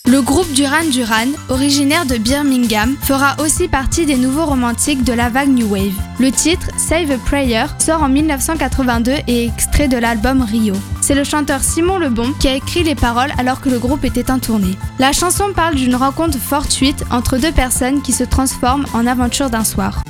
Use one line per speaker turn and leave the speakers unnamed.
Le groupe Duran Duran, originaire de Birmingham, fera aussi partie des nouveaux romantiques de la vague New Wave. Le titre Save a Prayer sort en 1982 et est extrait de l'album Rio. C'est le chanteur Simon Le Bon qui a écrit les paroles alors que le groupe était en tournée. La chanson parle d'une rencontre fortuite entre deux personnes qui se transforment en aventure d'un soir.